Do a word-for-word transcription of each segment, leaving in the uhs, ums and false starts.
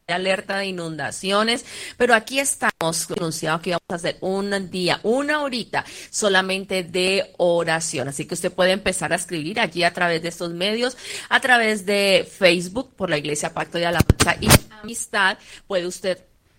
alerta de inundaciones, pero aquí estamos anunciado que vamos a hacer un día, una horita solamente de oración, así que usted puede empezar a escribir allí a través de estos medios, a través de Facebook por la Iglesia Pacto de Alabanza y Amistad, puede usted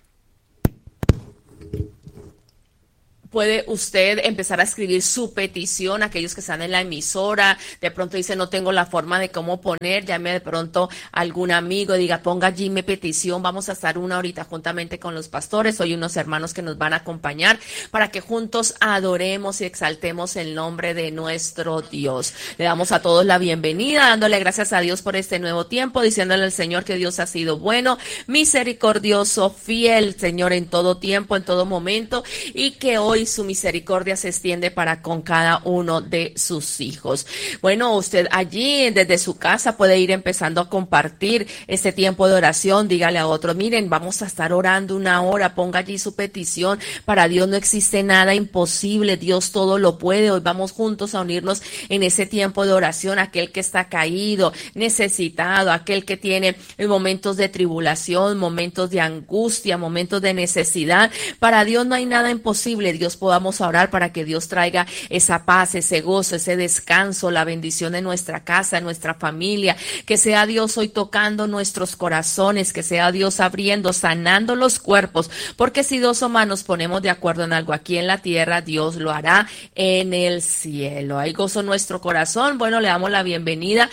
Puede usted empezar a escribir su petición, aquellos que están en la emisora, de pronto dice no tengo la forma de cómo poner, llame de pronto a algún amigo, diga ponga allí mi petición, vamos a estar una horita juntamente con los pastores, hoy unos hermanos que nos van a acompañar para que juntos adoremos y exaltemos el nombre de nuestro Dios. Le damos a todos la bienvenida, dándole gracias a Dios por este nuevo tiempo, diciéndole al Señor que Dios ha sido bueno, misericordioso, fiel, Señor, en todo tiempo, en todo momento, y que hoy su misericordia se extiende para con cada uno de sus hijos. Bueno, usted allí desde su casa puede ir empezando a compartir este tiempo de oración, dígale a otro, miren, vamos a estar orando una hora, ponga allí su petición, para Dios no existe nada imposible, Dios todo lo puede, hoy vamos juntos a unirnos en ese tiempo de oración, aquel que está caído, necesitado, aquel que tiene momentos de tribulación, momentos de angustia, momentos de necesidad, para Dios no hay nada imposible, Dios podamos orar para que Dios traiga esa paz, ese gozo, ese descanso, la bendición en nuestra casa, en nuestra familia, que sea Dios hoy tocando nuestros corazones, que sea Dios abriendo, sanando los cuerpos, porque si dos o más nos ponemos de acuerdo en algo aquí en la tierra, Dios lo hará en el cielo. Hay gozo en nuestro corazón. Bueno, le damos la bienvenida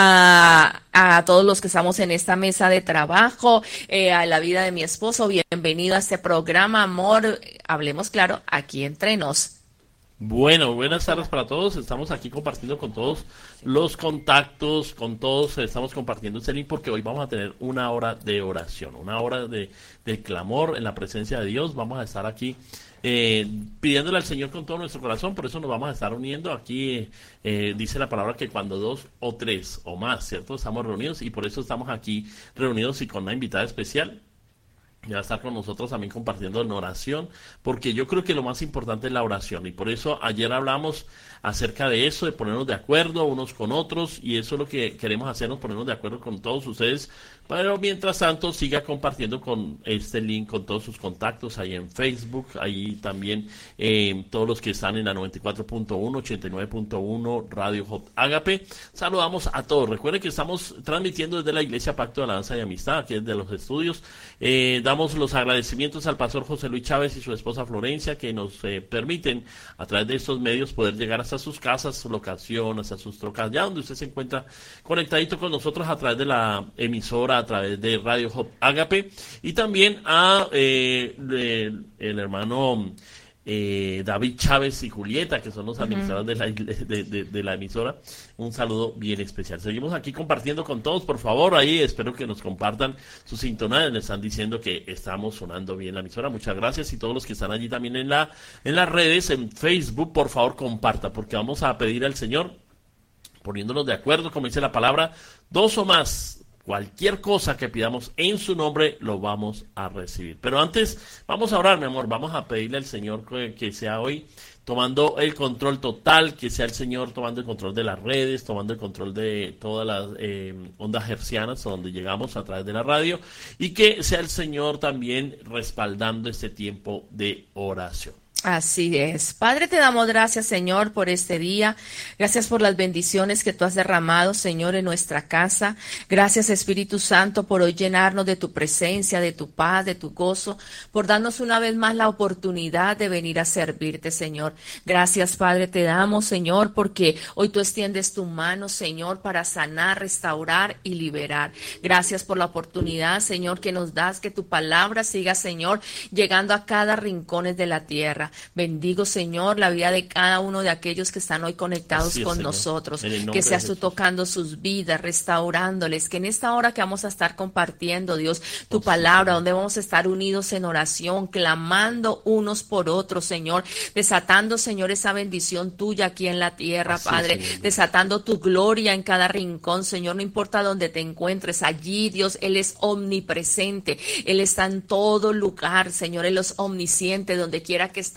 a, a todos los que estamos en esta mesa de trabajo, eh, a la vida de mi esposo. Bienvenido a este programa, amor. Hablemos claro, aquí entre nos. Bueno, buenas tardes para todos. Estamos aquí compartiendo con todos los contactos, con todos estamos compartiendo este link porque hoy vamos a tener una hora de oración, una hora de, de clamor en la presencia de Dios. Vamos a estar aquí eh, pidiéndole al Señor con todo nuestro corazón, por eso nos vamos a estar uniendo. Aquí eh, dice la palabra que cuando dos o tres o más, ¿cierto? Estamos reunidos y por eso estamos aquí reunidos y con una invitada especial. Ya va a estar con nosotros también compartiendo en oración, porque yo creo que lo más importante es la oración, y por eso ayer hablamos acerca de eso, de ponernos de acuerdo unos con otros, y eso es lo que queremos hacernos, ponernos de acuerdo con todos ustedes, pero mientras tanto siga compartiendo con este link, con todos sus contactos ahí en Facebook, ahí también eh, todos los que están en la noventa y cuatro punto uno, ochenta y nueve punto uno, Radio Hot Agape. Saludamos a todos. Recuerden que estamos transmitiendo desde la Iglesia Pacto de Alabanza y Amistad, aquí desde los estudios. Eh, damos los agradecimientos al pastor José Luis Chávez y su esposa Florencia, que nos eh, permiten a través de estos medios poder llegar hasta sus casas, su locación, hasta sus trocas, ya donde usted se encuentra conectadito con nosotros a través de la emisora, a través de Radio Hot Agape, y también a eh, el, el hermano eh, David Chávez y Julieta, que son los administradores uh-huh. de, la, de, de, de la emisora. Un saludo bien especial. Seguimos aquí compartiendo con todos, por favor, ahí espero que nos compartan su sintonía, le están diciendo que estamos sonando bien la emisora, muchas gracias, y todos los que están allí también en la en las redes, en Facebook, por favor comparta, porque vamos a pedir al Señor, poniéndonos de acuerdo, como dice la palabra, dos o más, cualquier cosa que pidamos en su nombre, lo vamos a recibir. Pero antes, vamos a orar, mi amor, vamos a pedirle al Señor que, que sea hoy tomando el control total, que sea el Señor tomando el control de las redes, tomando el control de todas las eh, ondas hercianas donde llegamos a través de la radio, y que sea el Señor también respaldando este tiempo de oración. Así es. Padre, te damos gracias, Señor, por este día. Gracias por las bendiciones que tú has derramado, Señor, en nuestra casa. Gracias, Espíritu Santo, por hoy llenarnos de tu presencia, de tu paz, de tu gozo, por darnos una vez más la oportunidad de venir a servirte, Señor. Gracias, Padre, te damos, Señor, porque hoy tú extiendes tu mano, Señor, para sanar, restaurar y liberar. Gracias por la oportunidad, Señor, que nos das, que tu palabra siga, Señor, llegando a cada rincón de la tierra. Bendigo, Señor, la vida de cada uno de aquellos que están hoy conectados es, con Señor. Nosotros. Que seas tú tocando sus vidas, restaurándoles. Que en esta hora que vamos a estar compartiendo, Dios, tu oh, palabra, sí, donde vamos a estar unidos en oración, clamando unos por otros, Señor. Desatando, Señor, esa bendición tuya aquí en la tierra, así, Padre. Señor. Desatando tu gloria en cada rincón, Señor. No importa dónde te encuentres, allí, Dios, Él es omnipresente. Él está en todo lugar, Señor. Él es omnisciente, donde quiera que está.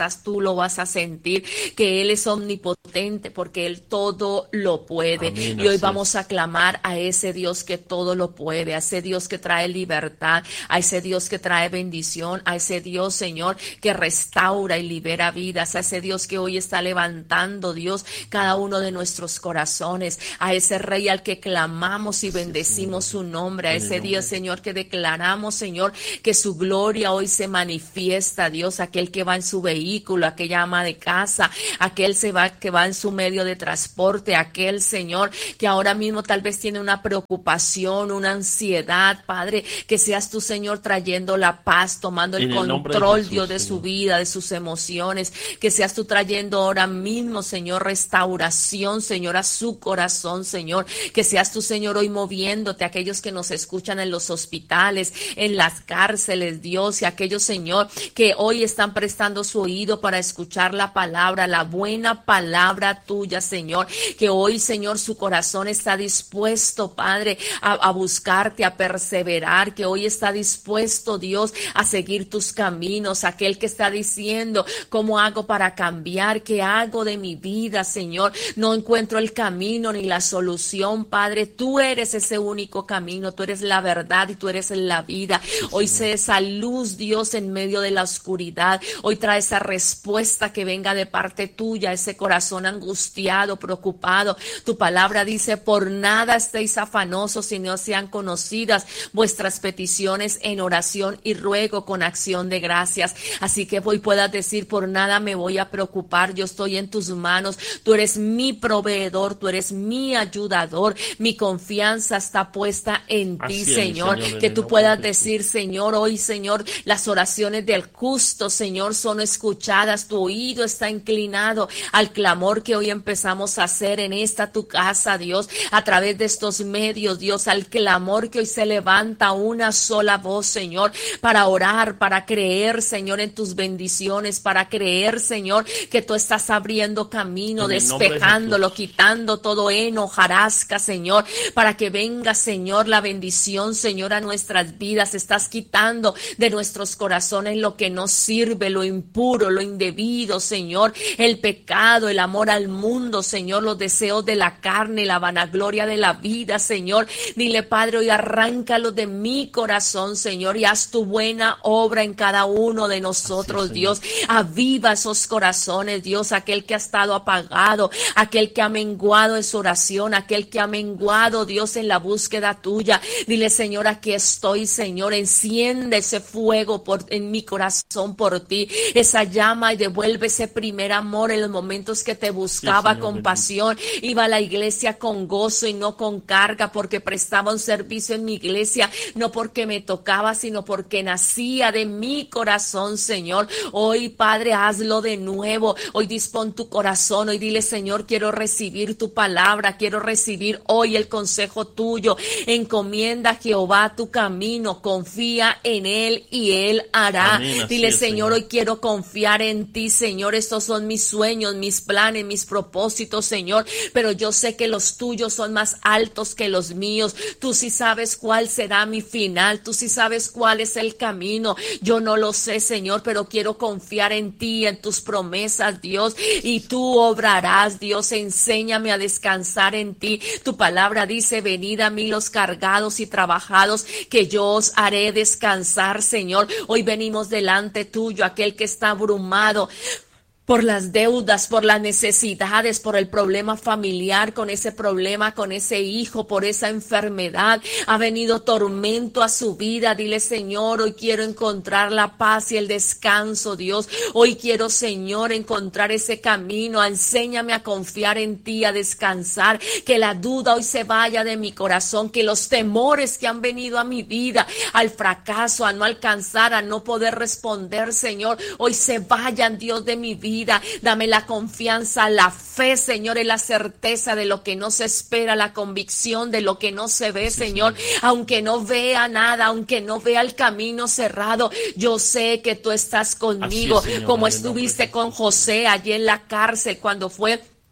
sientas, tú lo vas a sentir, que Él es omnipotente porque Él todo lo puede. Amén, Y hoy así vamos es. a clamar a ese Dios que todo lo puede, a ese Dios que trae libertad, a ese Dios que trae bendición, a ese Dios, Señor, que restaura y libera vidas, a ese Dios que hoy está levantando, Dios, cada uno de nuestros corazones, a ese Rey al que clamamos y Sí, bendecimos Señor. su nombre, a En el ese Dios, nombre. Señor, que declaramos, Señor, que su gloria hoy se manifiesta, Dios, aquel que va en su vehículo, aquella ama de casa, aquel se va, que va en su medio de transporte, aquel, Señor, que ahora mismo tal vez tiene una preocupación, una ansiedad, Padre, que seas tú, Señor, trayendo la paz, tomando el En el nombre de control, Dios, Jesús, de su Señor. vida, de sus emociones, que seas tú trayendo ahora mismo, Señor, restauración, Señor, a su corazón, Señor, que seas tú, Señor, hoy moviéndote, aquellos que nos escuchan en los hospitales, en las cárceles, Dios, y aquellos, Señor, que hoy están prestando su oído para escuchar la palabra, la buena palabra tuya, Señor, que hoy, Señor, su corazón está dispuesto, Padre, a, a buscarte, a perseverar, que hoy está dispuesto, Dios, a seguir tus caminos, aquel que está diciendo, ¿cómo hago para cambiar? ¿Qué hago de mi vida, Señor? No encuentro el camino ni la solución, Padre, tú eres ese único camino, tú eres la verdad y tú eres la vida. Sí, Hoy Señor. sé esa luz, Dios, en medio de la oscuridad. Hoy trae esa respuesta que venga de parte tuya, ese corazón angustiado, preocupado. Tu palabra dice, por nada estéis afanosos, si no sean conocidas vuestras peticiones en oración y ruego con acción de gracias. Así que hoy puedas decir, por nada me voy a preocupar, yo estoy en tus manos, tú eres mi proveedor, tú eres mi ayudador, mi confianza está puesta en ti, Así es, mi Señor, Señor, en que el tú nombre puedas de Jesús. decir, Señor, hoy, Señor, las oraciones del justo, Señor, son escuchadas, tu oído está inclinado al clamor que hoy empezamos a hacer en esta tu casa, Dios, a través de estos medios, Dios, al clamor que hoy se levanta una sola voz, Señor, para orar, para creer, Señor, en tus bendiciones, para creer, Señor, que tú estás abriendo camino, En el nombre de despejándolo, Jesús. quitando todo heno, hojarasca, Señor, para que venga, Señor, la bendición, Señor, a nuestras vidas. Estás quitando de nuestros corazones lo que no sirve, lo impuro, lo indebido, Señor, el pecado, el amor al mundo, Señor, los deseos de la carne, la vanagloria de la vida, Señor. Dile, Padre, hoy arráncalo de mi corazón, Señor, y haz tu buena obra en cada uno de nosotros, Así es, Dios. Aviva esos corazones, Dios, aquel que ha estado apagado, aquel que ha menguado en su oración, aquel que ha menguado, Dios, en la búsqueda tuya. Dile, Señor, aquí estoy, Señor, enciende ese fuego por, en mi corazón por ti, esa llama, y devuelve ese primer amor en los momentos que te buscaba Señor, con bendito. pasión. Iba a la iglesia con gozo y no con carga, porque prestaba un servicio en mi iglesia, no porque me tocaba, sino porque nacía de mi corazón, Señor. Hoy, Padre, hazlo de nuevo. Hoy dispón tu corazón, hoy dile, Señor, quiero recibir tu palabra, quiero recibir hoy el consejo tuyo. Encomienda a Jehová tu camino, confía en él y él hará. Amén, así Dile, es, Señor, Señor. hoy quiero confiar en ti, Señor. Estos son mis sueños, mis planes, mis propósitos, Señor, pero yo sé que los tuyos son más altos que los míos. Tú sí sabes cuál será mi final, tú sí sabes cuál es el camino. Yo no lo sé, Señor, pero quiero confiar en ti, en tus promesas, Dios, y tú obrarás, Dios. Enséñame a descansar en ti. Tu palabra dice, venid a mí los cargados y trabajados, que yo os haré descansar, Señor. Hoy venimos delante tuyo, aquel que está abrumado por las deudas, por las necesidades, por el problema familiar, con ese problema, con ese hijo, por esa enfermedad. Ha venido tormento a su vida. Dile, Señor, hoy quiero encontrar la paz y el descanso, Dios. Hoy quiero, Señor, encontrar ese camino. Enséñame a confiar en ti, a descansar. Que la duda hoy se vaya de mi corazón. Que los temores que han venido a mi vida, al fracaso, a no alcanzar, a no poder responder, Señor, hoy se vayan, Dios, de mi vida. Dame la confianza, la fe, Señor, y la certeza de lo que no se espera, la convicción de lo que no se ve, sí, Señor. Señor. Aunque no vea nada, aunque no vea el camino cerrado, yo sé que tú estás conmigo, Así es, Señor, como en el nombre de estuviste con Jesús. José allí en la cárcel cuando fue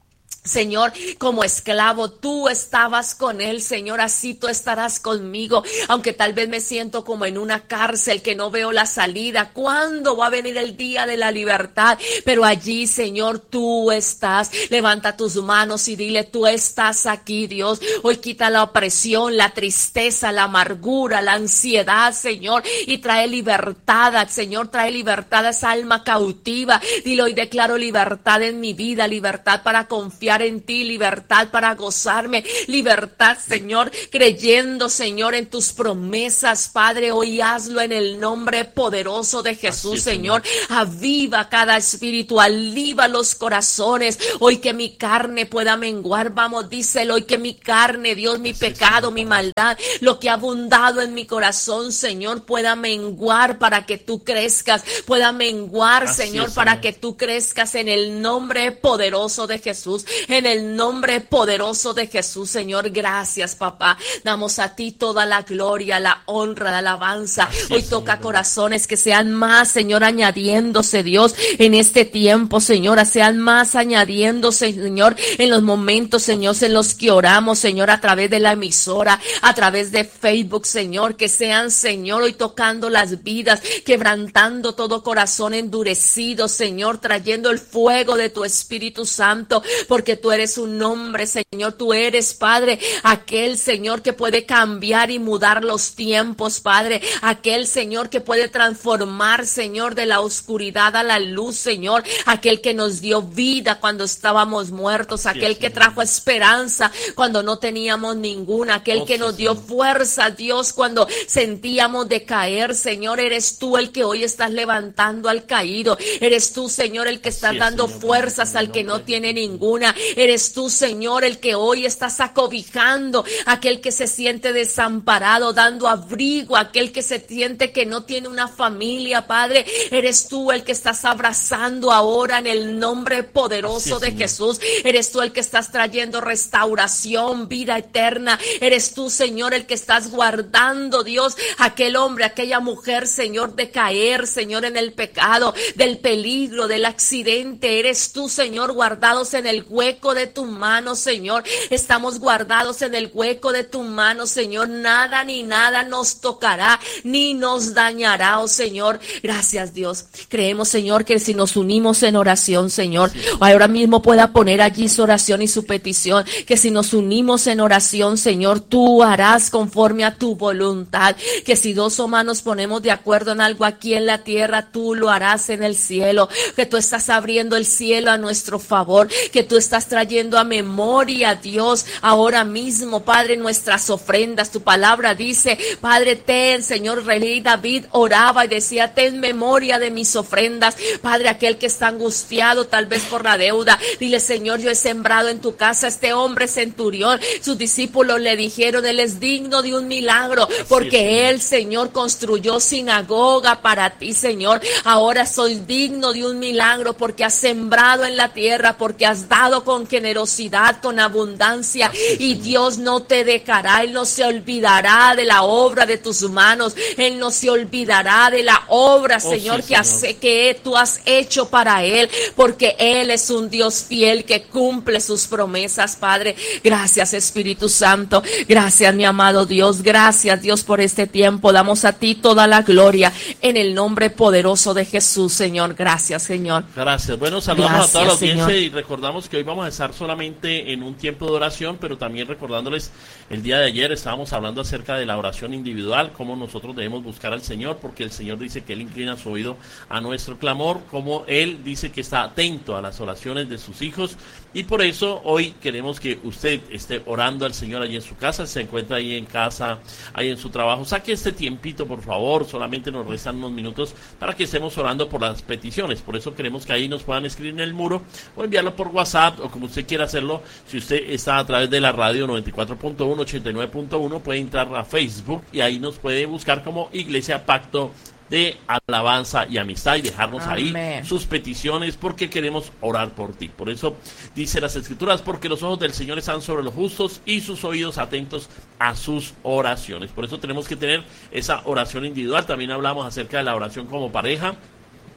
Señor, como esclavo, tú estabas con él, Señor, así tú estarás conmigo, aunque tal vez me siento como en una cárcel que no veo la salida. ¿Cuándo va a venir el día de la libertad? Pero allí, Señor, tú estás. Levanta tus manos y dile, tú estás aquí, Dios. Hoy quita la opresión, la tristeza, la amargura, la ansiedad, Señor, y trae libertad, Señor, trae libertad a esa alma cautiva. Dile, hoy declaro libertad en mi vida, libertad para confiar en ti, libertad para gozarme, libertad, Señor, creyendo, Señor, en tus promesas, Padre. Hoy hazlo en el nombre poderoso de Jesús, Señor. Aviva cada espíritu, aliva los corazones. Hoy que mi carne pueda menguar, vamos, díselo, hoy que mi carne, Dios, mi pecado, mi maldad, lo que ha abundado en mi corazón, Señor, pueda menguar para que tú crezcas, pueda menguar, Señor, para que tú crezcas en el nombre poderoso de Jesús. En el nombre poderoso de Jesús, Señor, gracias, papá. Damos a ti toda la gloria, la honra, la alabanza. Hoy toca corazones que sean más, Señor, añadiéndose, Dios, en este tiempo, Señor, sean más añadiéndose, Señor, en los momentos, Señor, en los que oramos, Señor, a través de la emisora, a través de Facebook, Señor, que sean, Señor, hoy tocando las vidas, quebrantando todo corazón endurecido, Señor, trayendo el fuego de tu Espíritu Santo, porque tú eres un hombre, Señor, tú eres, Padre, aquel, Señor, que puede cambiar y mudar los tiempos, Padre, aquel, Señor, que puede transformar, Señor, de la oscuridad a la luz, Señor, aquel que nos dio vida cuando estábamos muertos, aquel que trajo esperanza cuando no teníamos ninguna, aquel que nos dio fuerza, Dios, cuando sentíamos decaer, Señor, eres tú el que hoy estás levantando al caído, eres tú, Señor, el que estás dando fuerzas al que no tiene ninguna. Eres tú, Señor, el que hoy estás acobijando, aquel que se siente desamparado, dando abrigo, aquel que se siente que no tiene una familia, Padre. Eres tú el que estás abrazando ahora en el nombre poderoso de Jesús. Eres tú el que estás trayendo restauración, vida eterna. Eres tú, Señor, el que estás guardando, Dios, aquel hombre, aquella mujer, Señor, de caer, Señor, en el pecado, del peligro, del accidente. Eres tú, Señor, guardados en el hueco de tu mano, Señor. Estamos guardados en el hueco de tu mano, Señor. Nada ni nada nos tocará ni nos dañará, oh Señor. Gracias, Dios. Creemos, Señor, que si nos unimos en oración, Señor, ahora mismo pueda poner allí su oración y su petición, que si nos unimos en oración, Señor, tú harás conforme a tu voluntad, que si dos o más nos ponemos de acuerdo en algo aquí en la tierra, tú lo harás en el cielo, que tú estás abriendo el cielo a nuestro favor, que tú estás trayendo a memoria, Dios, ahora mismo, Padre, nuestras ofrendas. Tu palabra dice, Padre, ten, Señor, Rey David oraba y decía, ten memoria de mis ofrendas. Padre, aquel que está angustiado tal vez por la deuda, dile, Señor, yo he sembrado en tu casa este hombre centurión. Sus discípulos le dijeron, él es digno de un milagro, porque él, Señor, construyó sinagoga para ti, Señor. Ahora soy digno de un milagro porque has sembrado en la tierra, porque has dado con generosidad, con abundancia, y Dios no te dejará. Él no se olvidará de la obra de tus manos. Él no se olvidará de la obra, Señor, oh, sí, que, has, que tú has hecho para Él, porque Él es un Dios fiel que cumple sus promesas, Padre. Gracias, Espíritu Santo. Gracias, mi amado Dios. Gracias, Dios, por este tiempo. Damos a ti toda la gloria en el nombre poderoso de Jesús, Señor. Gracias, Señor. Gracias. Bueno, saludamos Gracias, a toda la audiencia, Señor. Y recordamos que hoy vamos a estar solamente en un tiempo de oración, pero también recordándoles, el día de ayer estábamos hablando acerca de la oración individual, cómo nosotros debemos buscar al Señor, porque el Señor dice que Él inclina su oído a nuestro clamor, como Él dice que está atento a las oraciones de sus hijos, y por eso hoy queremos que usted esté orando al Señor allí en su casa, se encuentra ahí en casa, ahí en su trabajo, saque este tiempito, por favor, solamente nos restan unos minutos para que estemos orando por las peticiones. Por eso queremos que ahí nos puedan escribir en el muro, o enviarlo por WhatsApp, o como usted quiera hacerlo. Si usted está a través de la radio noventa y cuatro punto uno, ochenta y nueve punto uno, puede entrar a Facebook y ahí nos puede buscar como Iglesia Pacto de Alabanza y Amistad y dejarnos Amén. Ahí sus peticiones, porque queremos orar por ti. Por eso dice las Escrituras, porque los ojos del Señor están sobre los justos y sus oídos atentos a sus oraciones. Por eso tenemos que tener esa oración individual. También hablamos acerca de la oración como pareja,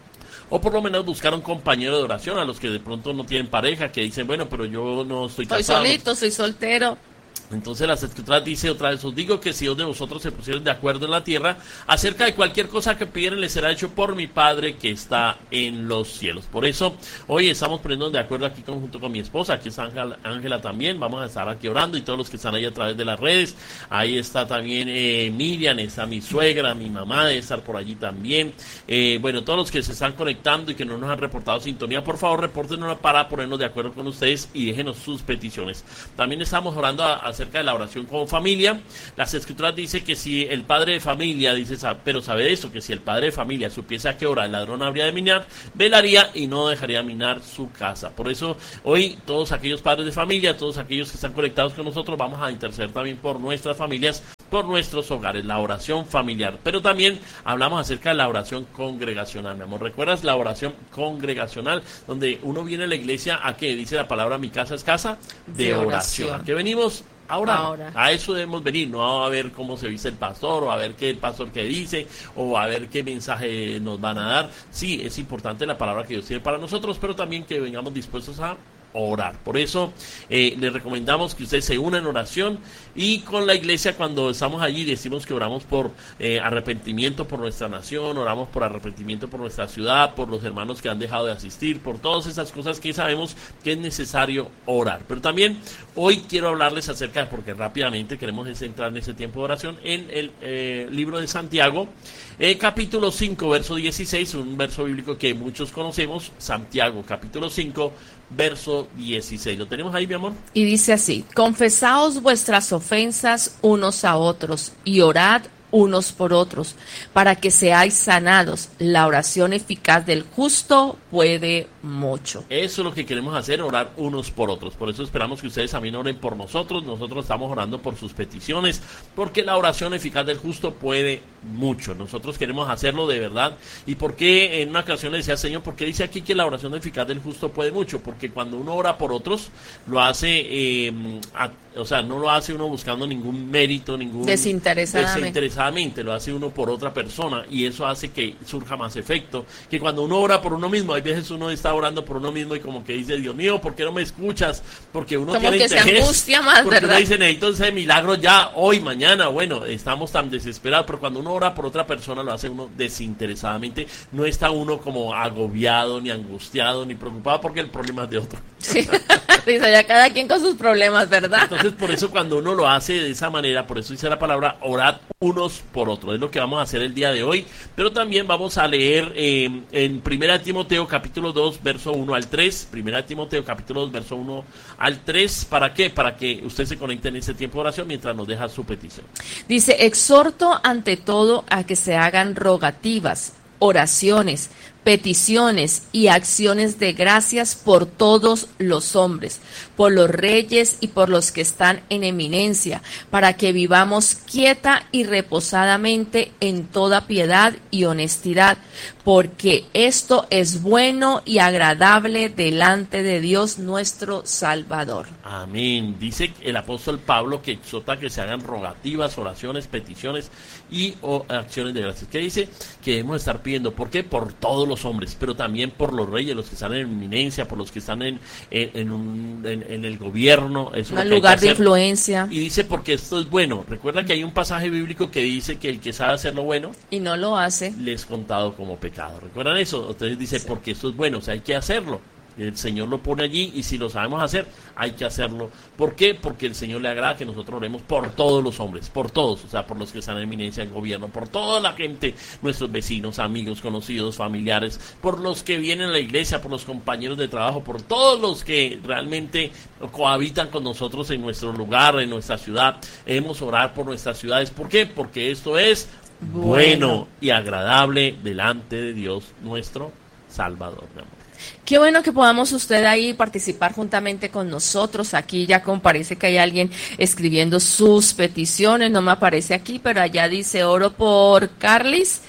o por lo menos buscar un compañero de oración, a los que de pronto no tienen pareja, que dicen, bueno, pero yo no estoy Soy casado. solito, soy soltero. Entonces las escrituras dice otra vez, os digo que si dos de vosotros se pusieron de acuerdo en la tierra, acerca de cualquier cosa que pidieran les será hecho por mi Padre que está en los cielos. Por eso, hoy estamos poniéndonos de acuerdo aquí con, junto con mi esposa, aquí está Ángela, Ángela también, vamos a estar aquí orando y todos los que están ahí a través de las redes. Ahí está también eh, Miriam, está mi suegra, mi mamá debe estar por allí también. Eh, bueno, todos los que se están conectando y que no nos han reportado sintonía, por favor, repórtenos para ponernos de acuerdo con ustedes y déjenos sus peticiones. También estamos orando a, a acerca de la oración como familia. Las escrituras dicen que si el padre de familia, dice, pero sabe eso, que si el padre de familia supiese a qué hora el ladrón habría de minar, velaría y no dejaría minar su casa. Por eso hoy todos aquellos padres de familia, todos aquellos que están conectados con nosotros, vamos a interceder también por nuestras familias, por nuestros hogares, la oración familiar. Pero también hablamos acerca de la oración congregacional, mi amor. ¿Recuerdas la oración congregacional? Donde uno viene a la iglesia, ¿a qué? Dice la palabra, mi casa es casa de, de oración. oración. ¿A qué venimos? Ahora, Ahora, a eso debemos venir, no a ver cómo se viste el pastor, o a ver qué el pastor que dice, o a ver qué mensaje nos van a dar. Sí, es importante la palabra que Dios tiene para nosotros, pero también que vengamos dispuestos a orar. Por eso eh, les recomendamos que usted se una en oración, y con la iglesia cuando estamos allí decimos que oramos por eh, arrepentimiento por nuestra nación, oramos por arrepentimiento por nuestra ciudad, por los hermanos que han dejado de asistir, por todas esas cosas que sabemos que es necesario orar. Pero también hoy quiero hablarles acerca, porque rápidamente queremos entrar en ese tiempo de oración, en el eh, libro de Santiago, eh, capítulo cinco, verso dieciséis, un verso bíblico que muchos conocemos. Santiago, capítulo cinco, verso dieciséis. ¿Lo tenemos ahí, mi amor? Y dice así: confesaos vuestras ofensas unos a otros y orad unos por otros, para que seáis sanados. La oración eficaz del justo puede mucho. Eso es lo que queremos hacer, orar unos por otros. Por eso esperamos que ustedes también oren por nosotros. Nosotros estamos orando por sus peticiones, porque la oración eficaz del justo puede mucho. Nosotros queremos hacerlo de verdad. ¿Y por qué? En una ocasión le decía al Señor, ¿por qué dice aquí que la oración eficaz del justo puede mucho? Porque cuando uno ora por otros, lo hace, eh, a, o sea, no lo hace uno buscando ningún mérito, ningún... Desinteresadamente. Desinteresadamente, lo hace uno por otra persona, y eso hace que surja más efecto. Que cuando uno ora por uno mismo, hay veces uno está orando por uno mismo y como que dice, Dios mío, ¿por qué no me escuchas? Porque uno como tiene que interés, se angustia más, porque ¿verdad? uno dice, necesito ese milagro ya, hoy, mañana. Bueno, estamos tan desesperados, pero cuando uno ora por otra persona, lo hace uno desinteresadamente. No está uno como agobiado, ni angustiado, ni preocupado, porque el problema es de otro. Sí. Dice, ya cada quien con sus problemas, ¿verdad? Entonces, por eso cuando uno lo hace de esa manera, por eso dice la palabra, orad unos por otros. Es lo que vamos a hacer el día de hoy. Pero también vamos a leer eh, en Primera Timoteo capítulo dos, verso uno al tres. Primera Timoteo capítulo dos, verso uno al tres. ¿Para qué? Para que usted se conecte en ese tiempo de oración mientras nos deja su petición. Dice, exhorto ante todo a que se hagan rogativas, oraciones, peticiones y acciones de gracias por todos los hombres, por los reyes y por los que están en eminencia, para que vivamos quieta y reposadamente en toda piedad y honestidad, porque esto es bueno y agradable delante de Dios nuestro Salvador. Amén. Dice el apóstol Pablo que exhorta a que se hagan rogativas, oraciones, peticiones y o, acciones de gracias. ¿Qué dice? Que debemos estar pidiendo. ¿Por qué? Por todos los hombres, pero también por los reyes, los que están en eminencia, por los que están en, en, en, un, en, en el gobierno. Es un lugar de influencia. Y dice, porque esto es bueno. Recuerda que hay un pasaje bíblico que dice que el que sabe hacer lo bueno y no lo hace, le es contado como pecado. ¿Recuerdan eso? Entonces dice, sí, porque esto es bueno, o sea, hay que hacerlo. El Señor lo pone allí, y si lo sabemos hacer, hay que hacerlo. ¿Por qué? Porque el Señor le agrada que nosotros oremos por todos los hombres, por todos, o sea, por los que están en eminencia en gobierno, por toda la gente, nuestros vecinos, amigos, conocidos, familiares, por los que vienen a la iglesia, por los compañeros de trabajo, por todos los que realmente cohabitan con nosotros en nuestro lugar, en nuestra ciudad. Debemos orar por nuestras ciudades. ¿Por qué? Porque esto es bueno, bueno y agradable delante de Dios nuestro Salvador, mi amor. Qué bueno que podamos usted ahí participar juntamente con nosotros. Aquí ya parece que hay alguien escribiendo sus peticiones, no me aparece aquí, pero allá dice oro por Carlis,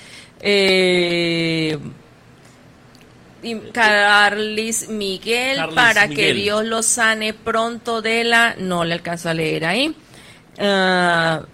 eh, y Carlis Miguel, Carlis para Miguel. Que Dios lo sane pronto de la, no le alcanzo a leer ahí, uh,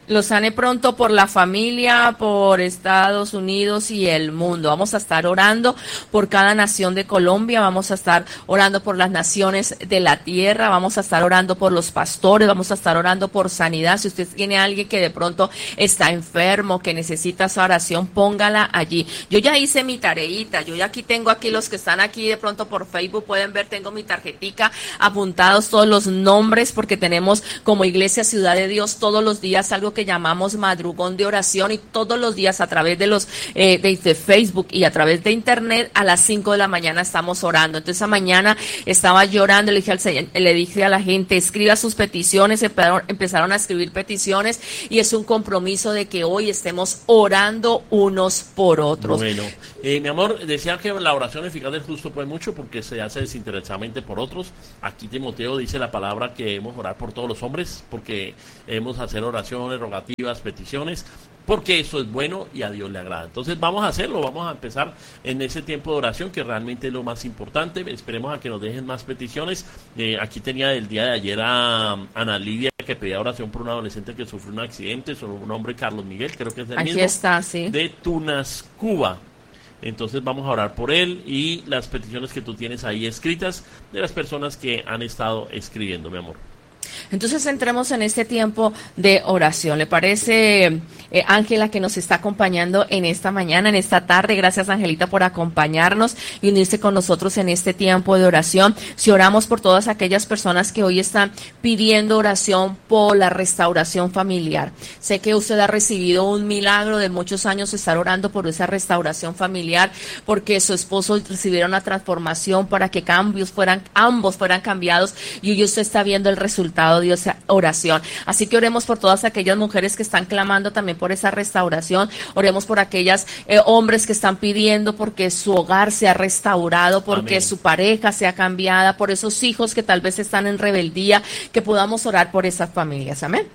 Lo sane pronto por la familia, por Estados Unidos y el mundo. Vamos a estar orando por cada nación de Colombia, vamos a estar orando por las naciones de la tierra, vamos a estar orando por los pastores, vamos a estar orando por sanidad. Si usted tiene a alguien que de pronto está enfermo, que necesita esa oración, póngala allí. Yo ya hice mi tareita, yo ya aquí tengo aquí los que están aquí de pronto por Facebook, pueden ver, tengo mi tarjetica, apuntados todos los nombres, porque tenemos como Iglesia Ciudad de Dios todos los días algo que llamamos madrugón de oración, y todos los días a través de los eh, de, de Facebook y a través de internet a las cinco de la mañana estamos orando. Entonces esa mañana estaba llorando, le dije al Señor, le dije a la gente, escriba sus peticiones, empezaron, empezaron a escribir peticiones, y es un compromiso de que hoy estemos orando unos por otros. Bueno, eh, mi amor, decía que la oración eficaz del justo puede mucho porque se hace desinteresadamente por otros. Aquí Timoteo dice la palabra que debemos orar por todos los hombres, porque debemos hacer oraciones, rogativas, peticiones, porque eso es bueno y a Dios le agrada. Entonces vamos a hacerlo, vamos a empezar en ese tiempo de oración que realmente es lo más importante. Esperemos a que nos dejen más peticiones. Eh, aquí tenía el día de ayer a um, Ana Lidia, que pedía oración por un adolescente que sufrió un accidente, sobre un hombre, Carlos Miguel, creo que es el aquí mismo, está, sí, de Tunas, Cuba. Entonces vamos a orar por él y las peticiones que tú tienes ahí escritas de las personas que han estado escribiendo, mi amor. Entonces entremos en este tiempo de oración. ¿Le parece, eh, Ángela, que nos está acompañando en esta mañana, en esta tarde? Gracias, Angelita, por acompañarnos y unirse con nosotros en este tiempo de oración. Si oramos por todas aquellas personas que hoy están pidiendo oración por la restauración familiar. Sé que usted ha recibido un milagro de muchos años estar orando por esa restauración familiar, porque su esposo recibiera una transformación para que cambios fueran, ambos fueran cambiados, y hoy usted está viendo el resultado de esa oración. Así que oremos por todas aquellas mujeres que están clamando también por esa restauración. Oremos por aquellas eh, hombres que están pidiendo porque su hogar sea restaurado, porque Amén. Su pareja sea cambiada, por esos hijos que tal vez están en rebeldía, que podamos orar por esas familias. Amén.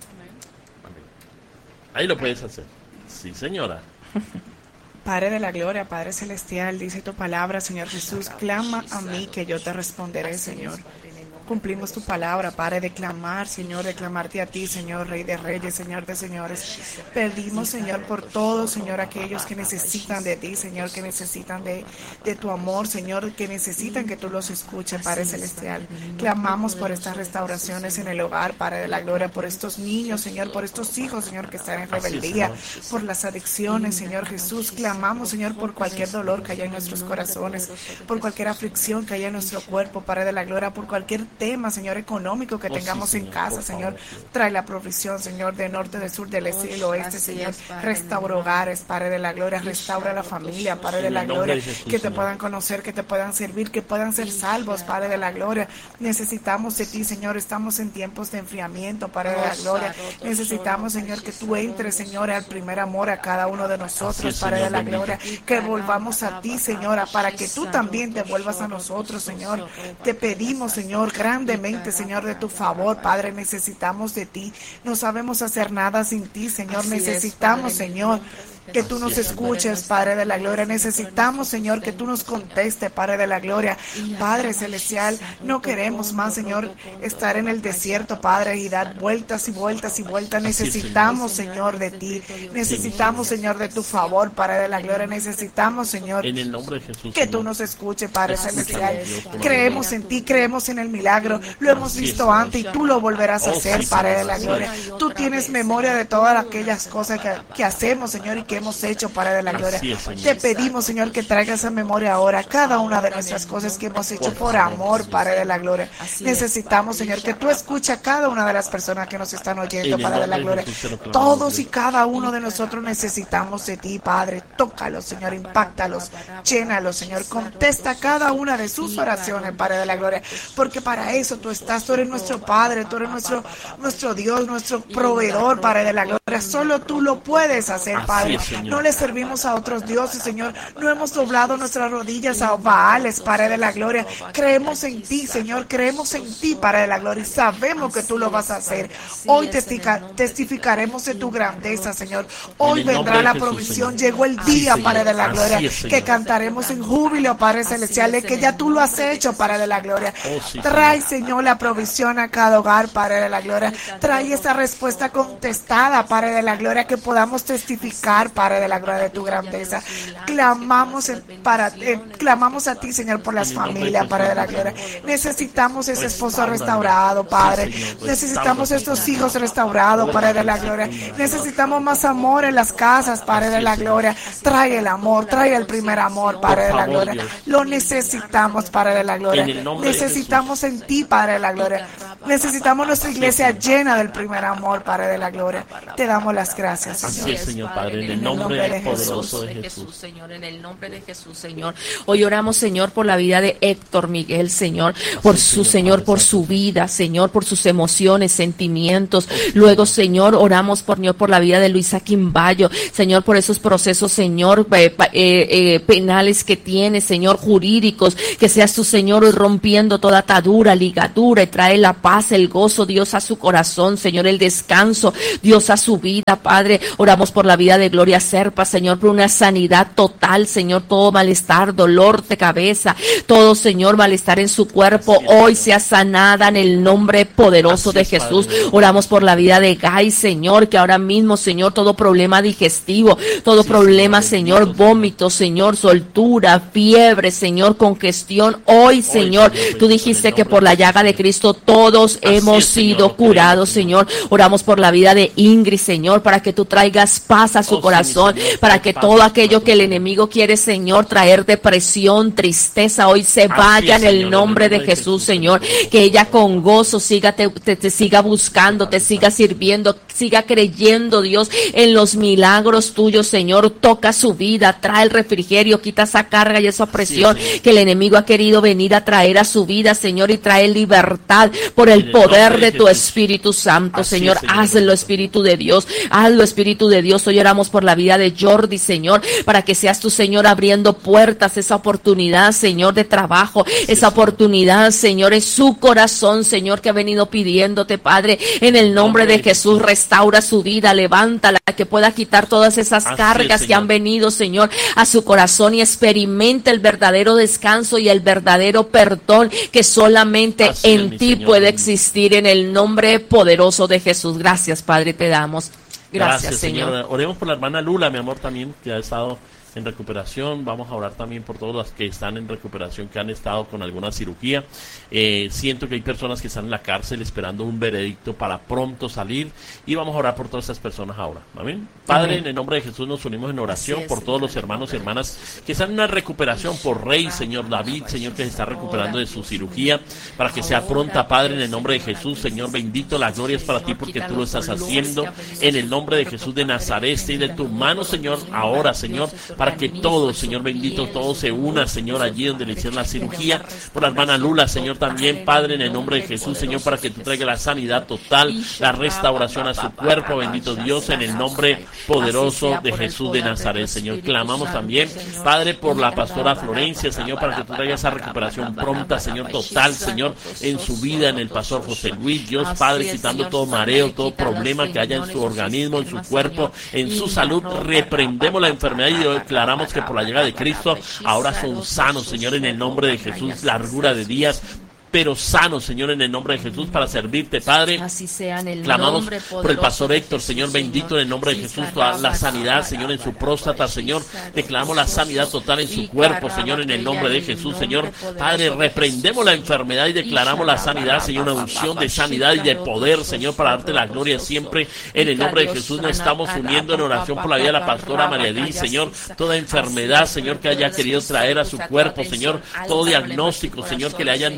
Amén. Ahí lo puedes hacer. Sí, señora. Padre de la gloria, Padre celestial, dice tu palabra, Señor Jesús, clama a mí que yo te responderé, Señor. Cumplimos tu palabra, Padre, de clamar, Señor, de clamarte a ti, Señor, Rey de Reyes, Señor de Señores. Pedimos, Señor, por todos, Señor, aquellos que necesitan de ti, Señor, que necesitan de, de tu amor, Señor, que necesitan que tú los escuches, Padre Celestial. Clamamos por estas restauraciones en el hogar, Padre de la gloria, por estos niños, Señor, por estos hijos, Señor, que están en rebeldía, por las adicciones, Señor Jesús. Clamamos, Señor, por cualquier dolor que haya en nuestros corazones, por cualquier aflicción que haya en nuestro cuerpo, Padre de la gloria, por cualquier tema, Señor, económico que tengamos en casa, Señor. Trae la provisión, Señor, de norte, de sur, del este y del oeste, Señor. Restaura hogares, Padre de la gloria. Restaura la familia, Padre de la gloria. Que te puedan conocer, que te puedan servir, que puedan ser salvos, Padre de la gloria. Necesitamos de ti, Señor. Estamos en tiempos de enfriamiento, Padre de la gloria. Necesitamos, Señor, que tú entres, Señor, al primer amor a cada uno de nosotros, Padre de la gloria. Que volvamos a ti, Señora, para que tú también te vuelvas a nosotros, Señor. Te pedimos, Señor, grandemente, Señor, de tu favor, Padre, necesitamos de ti, no sabemos hacer nada sin ti, Señor, necesitamos, Señor, que tú nos escuches, Padre de la gloria. Necesitamos, Señor, que tú nos conteste, Padre de la gloria. Padre celestial, no queremos más, Señor, estar en el desierto, Padre, y dar vueltas y vueltas y vueltas. Necesitamos, Señor, de ti. Necesitamos, Señor, de tu favor, Padre de la gloria. Necesitamos, Señor, en el nombre de Jesús, que tú nos escuches, Padre celestial. Creemos en ti, creemos en el milagro. Lo hemos visto antes y tú lo volverás a hacer, Padre de la gloria. Tú tienes memoria de todas aquellas cosas que, que hacemos, Señor, y que hemos hecho, Padre de la gloria. Es, te pedimos, Señor, que traigas a memoria ahora cada una de nuestras cosas que hemos hecho por amor, Padre de la gloria. Necesitamos, Señor, que tú escuches a cada una de las personas que nos están oyendo, Padre de la gloria. Todos y cada uno de nosotros necesitamos de ti, Padre. Tócalos, Señor, impáctalos, llénalos, Señor. Contesta cada una de sus oraciones, Padre de la gloria, porque para eso tú estás. Tú eres nuestro Padre, tú eres nuestro, nuestro Dios, nuestro proveedor, Padre de la gloria. Solo tú lo puedes hacer, Padre. no le servimos a otros dioses, Señor, no hemos doblado nuestras rodillas a Baales, Padre de la gloria. Creemos en ti, Señor, creemos en ti, Padre de la gloria, y sabemos que tú lo vas a hacer. Hoy testificaremos de tu grandeza, Señor. Hoy vendrá la provisión, llegó el día, Padre de la gloria, que cantaremos en júbilo, Padre celestial, de que ya tú lo has hecho, Padre de la gloria. Trae, Señor, la provisión a cada hogar, Padre de la gloria. Trae esa respuesta contestada, Padre de la gloria, que podamos testificar, Padre de la gloria, de tu grandeza. Clamamos, en, para, eh, clamamos a ti, Señor, por las familias, Padre de la gloria. Necesitamos ese esposo restaurado, Padre. Necesitamos estos hijos restaurados, Padre de la gloria. Necesitamos más amor en las casas, Padre de la gloria. Trae el amor, trae el primer amor, Padre de la gloria. Lo necesitamos, Padre de la gloria. Necesitamos en ti, Padre de la gloria. Necesitamos nuestra iglesia llena del primer amor, Padre de la gloria. Te damos las gracias, Señor. Así es, Señor Padre, en el nombre poderoso de Jesús. Señor, en el nombre de Jesús, Señor. Hoy oramos, Señor, por la vida de Héctor Miguel, Señor, por su Señor, por su vida, Señor, por sus emociones, sentimientos. Luego, Señor, oramos por Dios, por la vida de Luisa Quimbayo, Señor, por esos procesos, Señor, eh, eh, eh, penales que tiene, Señor, jurídicos, que seas tu Señor hoy rompiendo toda atadura, ligadura, y trae la paz, el gozo, Dios, a su corazón, Señor, el descanso, Dios, a su vida, Padre. Oramos por la vida de Gloria Serpa, Señor, por una sanidad total, Señor, todo malestar, dolor de cabeza, todo, Señor, malestar en su cuerpo, hoy sea sanada en el nombre poderoso de Jesús. Oramos por la vida de Gay, Señor, que ahora mismo, Señor, todo problema digestivo, todo problema, Señor, vómito, Señor, soltura, fiebre, Señor, congestión, hoy, Señor, tú dijiste que por la llaga de Cristo todos hemos sido curados, Señor. Oramos por la vida de Ingrid, Señor, para que tú traigas paz a su corazón, para que todo aquello que el enemigo quiere, Señor, traer depresión, tristeza, hoy se vaya en el nombre de Jesús, Señor. Que ella con gozo siga te, te, te siga buscando, te siga sirviendo, siga creyendo, Dios, en los milagros tuyos, Señor. Toca su vida, trae el refrigerio, quita esa carga y esa presión que el enemigo ha querido venir a traer a su vida, Señor, y trae libertad por el poder de tu Espíritu Santo, Señor. Hazlo, Espíritu de Dios, hazlo, Espíritu de Dios. Hoy oramos por la vida de Jordi, Señor, para que seas tu, Señor, abriendo puertas, esa oportunidad, Señor, de trabajo, esa oportunidad, Señor, en su corazón, Señor, que ha venido pidiéndote, Padre, en el nombre de Jesús. Restaura su vida, levántala, que pueda quitar todas esas cargas que han venido, Señor, a su corazón, y experimenta el verdadero descanso y el verdadero perdón que solamente Así en es, ti Señor. Puede existir, en el nombre poderoso de Jesús. Gracias, Padre, te damos. Gracias, Gracias Señor. Señor. Oremos por la hermana Lula, mi amor, también, que ha estado en recuperación. Vamos a orar también por todos los que están en recuperación, que han estado con alguna cirugía. Eh, siento que hay personas que están en la cárcel esperando un veredicto para pronto salir, y vamos a orar por todas estas personas ahora. Amén. Padre, Amén. En el nombre de Jesús nos unimos en oración es, por todos los hermanos y hermanas que están en una recuperación, por Rey, Señor David, Señor, que se está recuperando de su cirugía, para que sea pronta, Padre, en el nombre de Jesús, Señor, bendito, la gloria es para ti porque tú lo estás haciendo, en el nombre de Jesús de Nazaret, y de tu mano, Señor, ahora, Señor, para que todos, Señor bendito, todos se unan, Señor, allí donde le hicieron la cirugía, por la hermana Lula, Señor, también, Padre, en el nombre de Jesús, Señor, para que tú traigas la sanidad total, la restauración a su cuerpo, bendito Dios, en el nombre poderoso de Jesús de Nazaret, Señor. Clamamos también, Padre, por la pastora Florencia, Señor, para que tú traigas esa recuperación pronta, Señor, total, Señor, en su vida, en el pastor José Luis, Dios, Padre, quitando todo mareo, todo problema que haya en su organismo, en su cuerpo, en su salud. Reprendemos la enfermedad y declaramos que por la llegada de Cristo ahora son sanos, Señor, en el nombre de Jesús, largura de días, pero sano, Señor, en el nombre de Jesús, para servirte, Padre. Así sea, en el Clamamos por el pastor Héctor, Señor, bendito, en el nombre de Jesús, toda la sanidad, Señor, en su próstata, Señor. Declaramos la sanidad total en su cuerpo, Señor, en el nombre de Jesús, Señor. Padre, reprendemos la enfermedad y declaramos la sanidad, Señor, una unción de sanidad y de poder, Señor, para darte la gloria siempre. En el nombre de Jesús nos estamos uniendo en oración por la vida de la pastora María Edith, Señor. Toda enfermedad, Señor, que haya querido traer a su cuerpo, Señor. Todo diagnóstico, Señor, que le hayan dicho,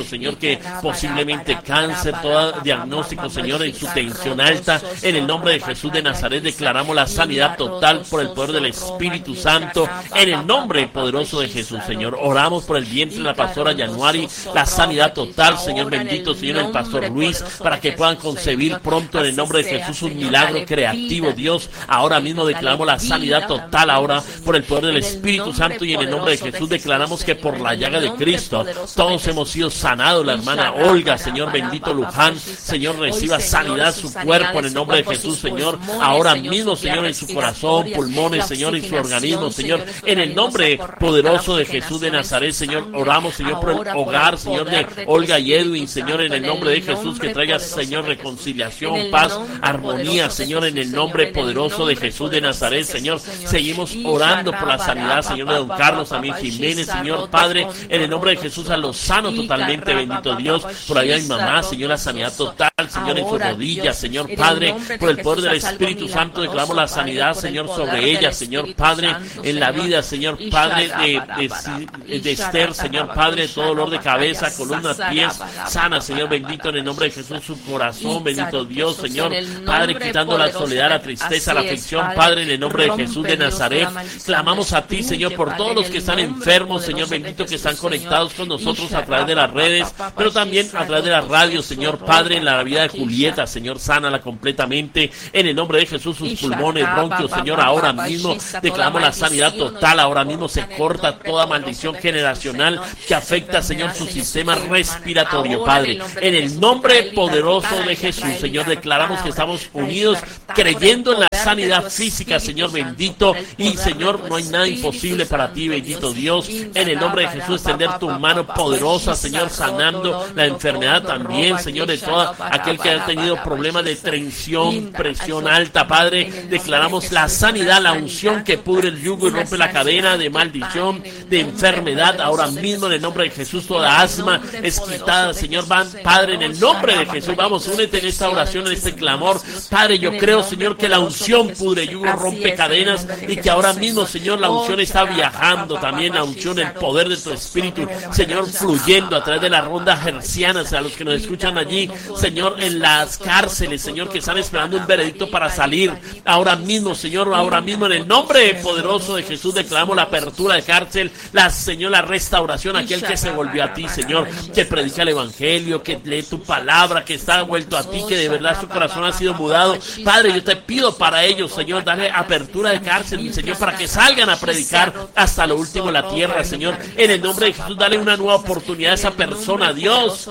Señor, que posiblemente cáncer, todo diagnóstico, Señor, en su tensión alta, en el nombre de Jesús de Nazaret declaramos la sanidad total por el poder del Espíritu Santo, en el nombre poderoso de Jesús, Señor. Oramos por el vientre de la pastora Januari, la sanidad total, Señor bendito, Señor, el pastor Luis, para que puedan concebir pronto en el nombre de Jesús un milagro creativo, Dios. Ahora mismo declaramos la sanidad total, ahora por el poder del Espíritu Santo, y en el nombre de Jesús declaramos que por la llaga de Cristo todos hemos sido sanados. La hermana Olga, Señor bendito, Luján, Señor, reciba sanidad su cuerpo en el nombre de Jesús, Señor. Ahora mismo, Señor, en su corazón, pulmones, Señor, en su organismo, Señor, en el nombre poderoso de Jesús de Nazaret, Señor. Oramos, Señor, por el hogar, Señor, de Olga y Edwin, Señor, en el nombre de Jesús, que traiga, Señor, reconciliación, paz, armonía, Señor, en el nombre poderoso de Jesús de Nazaret, Señor. Seguimos orando por la sanidad, Señor, de don Carlos, también Jiménez, Señor, Padre, en el nombre de Jesús, a los sanos totalmente, bendito Dios. Por allá mi mamá, Señor, la sanidad total, Señor, en sus rodillas, Señor, Padre, por el poder del Espíritu Santo declaramos la sanidad, Señor, sobre ella, Señor, Padre, en la vida, Señor, Padre, de, de, de Esther, Señor, Padre, todo dolor de cabeza, columnas, pies, sana, Señor, bendito, en el nombre de Jesús, su corazón, bendito Dios, Señor, Padre, quitando la soledad, la tristeza, la aflicción, Padre, en el nombre de Jesús de Nazaret, clamamos a ti, Señor, por todos los que están enfermos, Señor, bendito, que están conectados con nosotros a través de las redes, pero también a través de la radio, Señor, Padre, en la vida de Julieta, Señor, sánala completamente, en el nombre de Jesús, sus pulmones, bronquios, Señor, ahora mismo declaramos la sanidad total, ahora mismo se corta toda maldición generacional que afecta, Señor, su sistema respiratorio, Padre, en el nombre poderoso de Jesús, Señor, declaramos que estamos unidos creyendo en la sanidad física, Señor, bendito, y Señor, no hay nada imposible para ti, bendito Dios, en el nombre de Jesús, extender tu mano poderosa, Señor, sanando la enfermedad también, Señor, de todo aquel que ha tenido problemas de tensión, presión alta, Padre, declaramos la sanidad, la unción que pudre el yugo y rompe la cadena de maldición, de enfermedad, ahora mismo en el nombre de Jesús, toda asma es quitada, Señor, van, Padre, en el nombre de Jesús, vamos, únete en esta oración, en este clamor, Padre, yo creo, Señor, que la unción pudre yugo, rompe cadenas, y que ahora mismo, Señor, la unción está viajando, también la unción, el poder de tu Espíritu, Señor, fluyendo a través de las rondas hercianas, a los que nos escuchan allí, Señor, en las cárceles, Señor, que están esperando un veredicto para salir, ahora mismo, Señor, ahora mismo, en el nombre poderoso de Jesús, declaramos la apertura de cárcel, la, Señor, la restauración, aquel que se volvió a ti, Señor, que predica el Evangelio, que lee tu palabra, que está vuelto a ti, que de verdad su corazón ha sido mudado, Padre, yo te pido para ellos, Señor, dale apertura de cárcel, mi Señor, para que salgan a predicar hasta lo último de la tierra, Señor, en el nombre de Jesús, dale una nueva oportunidad a esa persona, Dios,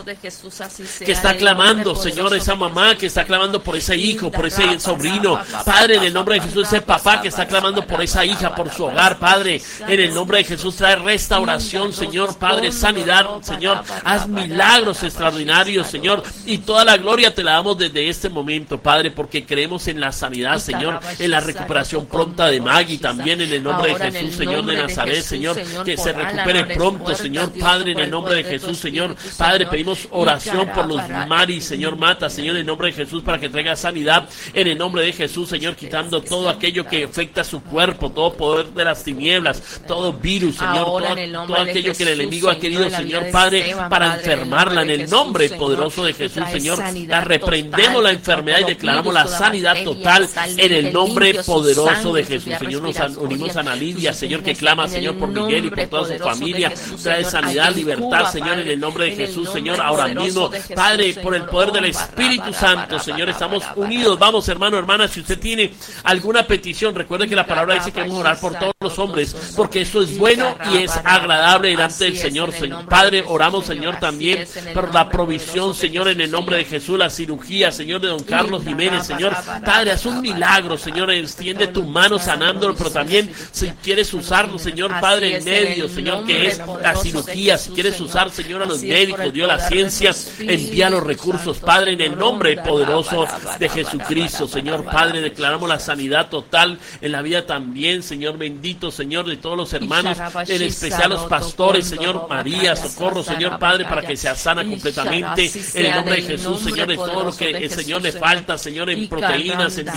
que está clamando, Señor, esa mamá que está clamando por ese hijo, por ese sobrino, Padre, en el nombre de Jesús, ese papá que está clamando por esa hija, por su hogar, Padre, en el nombre de Jesús, trae restauración, Señor, Padre, sanidad, Señor, haz milagros extraordinarios, Señor, y toda la gloria te la damos desde este momento, Padre, porque creemos en la sanidad, Señor, en la recuperación pronta de Maggie, también en el nombre de Jesús, Señor de Nazaret, Señor, que se recupere pronto, Señor, Padre, en el nombre de Jesús, Señor, Padre, pedimos oración por los Mari, Señor, Mata, Señor, en el nombre de Jesús, para que traiga sanidad, en el nombre de Jesús, Señor, quitando todo aquello que afecta su cuerpo, todo poder de las tinieblas, todo virus, Señor, todo, todo aquello que el enemigo ha querido, Señor, Padre, para enfermarla, en el nombre poderoso de Jesús, Señor, la reprendemos la enfermedad y declaramos la sanidad total en el nombre poderoso de Jesús, Señor, nos unimos a Ana Lidia, Señor, que clama, Señor, por Miguel y por toda su familia, trae sanidad, libertad, Señor, en el nombre de Jesús, Señor, ahora mismo, Padre, por el poder del Espíritu Santo, Señor, estamos unidos, vamos, hermano, hermana, si usted tiene alguna petición, recuerde que la palabra dice que debemos orar por todos los hombres, porque eso es bueno y es agradable delante del Señor, Señor, Padre, oramos, Señor, también por la provisión, Señor, en el nombre de Jesús, la cirugía, Señor, de don Carlos Jiménez, Señor, Padre, haz un milagro, Señor, extiende tu mano sanándolo, pero también si quieres usarlo, Señor, Padre, en medio, Señor, que es la cirugía, si quieres usar, Señor, a los médicos, Dios, la ciencia, envía los recursos, Padre, en el nombre poderoso de Jesucristo, Señor, Padre, declaramos la sanidad total en la vida también, Señor, bendito, Señor, de todos los hermanos, en especial los pastores, Señor, María, socorro, Señor, Padre, para que sea sana completamente, en el nombre de Jesús, Señor, de todo lo que el Señor le falta, Señor, en proteínas, en vitaminas,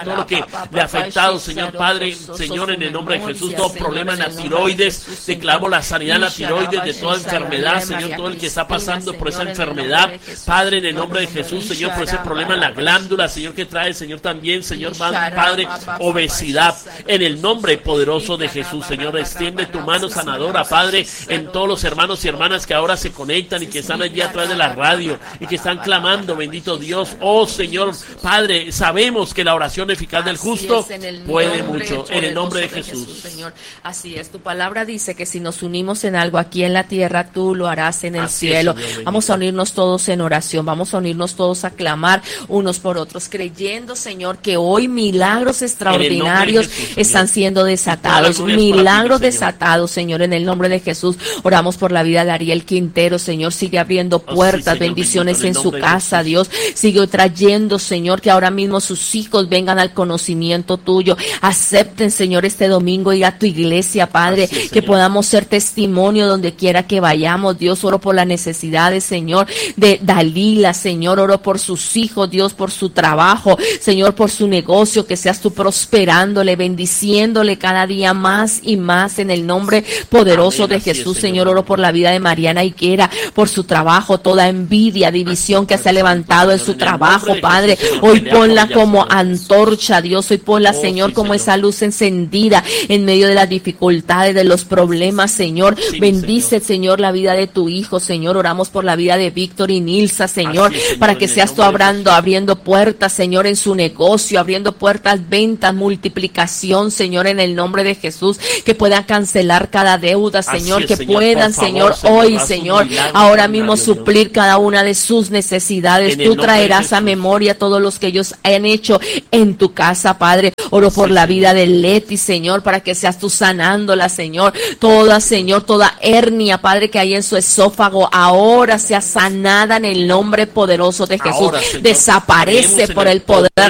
todo lo que le ha afectado, Señor Padre, Señor, en el nombre de Jesús, todo problema en la tiroides, declaro la sanidad en la tiroides, de toda enfermedad, Señor, todo el que está pasando por esa enfermedad, Padre, en el nombre de Jesús, Señor, por ese problema en la glándula, Señor, que trae, Señor, también, Señor, Padre, obesidad, en el nombre poderoso de Jesús, Señor, extiende tu mano sanadora, Padre, en todos los hermanos y hermanas que ahora se conectan y que están allí atrás de la radio y que están clamando, bendito Dios, oh Señor, Padre, sabemos que la oración eficaz del justo puede mucho, en el nombre de Jesús. Señor, así es, tu palabra dice que si nos unimos en algo aquí en la tierra, tú lo harás en el cielo. Vamos a unirnos todos en oración, vamos a unirnos todos a clamar unos por otros, creyendo, Señor, que hoy milagros extraordinarios están siendo desatados, milagros desatados, Señor, en el nombre de Jesús. Oramos por la vida de Ariel Quintero, Señor, sigue abriendo puertas, bendiciones en su casa, Dios, sigue trayendo, Señor, que ahora mismo sus hijos vengan al conocimiento tuyo, acepten, Señor, este domingo ir a tu iglesia, Padre, es, que podamos ser testimonio donde quiera que vayamos, Dios. Oro por las necesidades, Señor, de Dalila, Señor, oro por sus hijos, Dios, por su trabajo, Señor, por su negocio, que seas tú prosperándole, bendiciéndole cada día más y más en el nombre poderoso Amén, de Jesús, es, Señor. Señor, oro por la vida de Mariana Higuera, por su trabajo, toda envidia, división que se ha levantado en su trabajo, Padre, hoy ponla como antorcha, Dios, hoy ponla, Señor, como esa luz encendida en medio de las dificultades, de los problemas, Señor. Bendice, Señor, la vida de tu hijo, Señor. Oramos por la vida de Víctor y Nilsa, Señor, para que seas tú abriendo, abriendo puertas, Señor, en su negocio, abriendo puertas, ventas, multiplicación, Señor, en el nombre de Jesús, que puedan cancelar cada deuda, Señor, que puedan, Señor, hoy, Señor, ahora mismo suplir cada una de sus necesidades. Tú traerás a memoria todos los que ellos han hecho en tu casa, Padre. Oro por la vida de Leti, Señor, para que seas tú sanándola, Señor. Toda, Señor, toda hernia, Padre, que hay en su esófago, ahora sea sanada en el nombre poderoso de Jesús. Ahora, Señor, desaparece por el poder